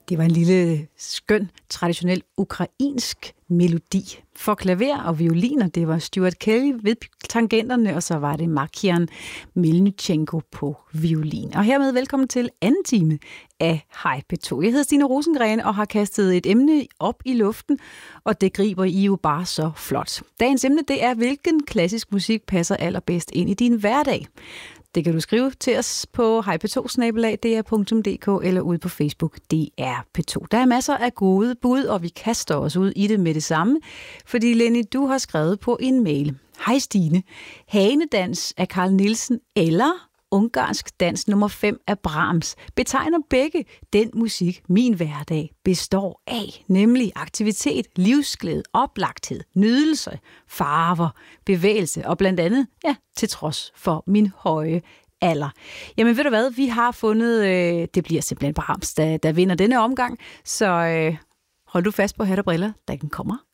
Det var en lille, skøn, traditionel ukrainsk melodi for klaver og violiner. Det var Stuart Kelly ved tangenterne, og så var det Makian Melnychenko på violin. Og hermed velkommen til anden time af Hej P2. Jeg hedder Stine Rosengren og har kastet et emne op i luften, og det griber I jo bare så flot. Dagens emne, det er, hvilken klassisk musik passer allerbedst ind i din hverdag. Det kan du skrive til os på hejp2@dr.dk eller ude på Facebook, DR P2. Der er masser af gode bud, og vi kaster os ud i det med det samme, fordi Lenny, du har skrevet på en mail. Hej Stine, Hanedans af Carl Nielsen eller ungarsk dans nummer 5 af Brahms betegner begge den musik, min hverdag består af, nemlig aktivitet, livsglæde, oplagthed, nydelse, farver, bevægelse og blandt andet, ja, til trods for min høje alder. Jamen ved du hvad, vi har fundet, det bliver simpelthen Brahms, der vinder denne omgang, så hold du fast på hat og briller, da den kommer